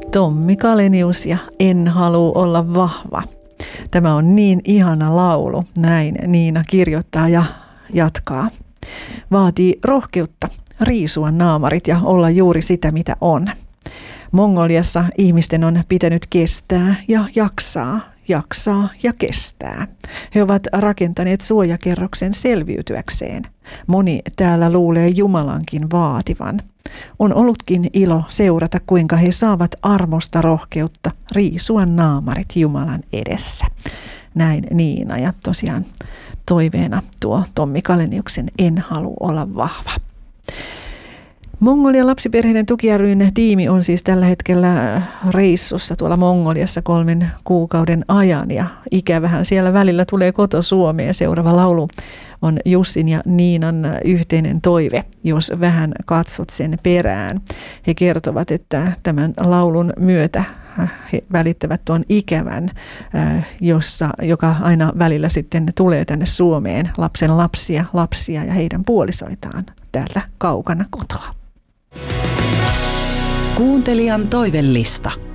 Tommi Kalenius ja En halua olla vahva. Tämä on niin ihana laulu, näin Niina kirjoittaa ja jatkaa. Vaatii rohkeutta riisua naamarit ja olla juuri sitä, mitä on. Mongoliassa ihmisten on pitänyt kestää ja jaksaa ja kestää. He ovat rakentaneet suojakerroksen selviytyäkseen. Moni täällä luulee Jumalankin vaativan. On ollutkin ilo seurata, kuinka he saavat armosta rohkeutta riisua naamarit Jumalan edessä. Näin Niina, ja tosiaan toiveena tuo Tommi Kaleniuksen En halua olla vahva. Mongolian lapsiperheiden tuki ry:n tiimi on siis tällä hetkellä reissussa tuolla Mongoliassa 3 kuukauden ajan, ja ikävähän siellä välillä tulee koto Suomeen. Seuraava laulu on Jussin ja Niinan yhteinen toive, jos vähän katsot sen perään. He kertovat, että tämän laulun myötä he välittävät tuon ikävän, joka aina välillä sitten tulee tänne Suomeen, lapsen lapsia ja heidän puolisoitaan täältä kaukana kotoa. Kuuntelijan toivellista.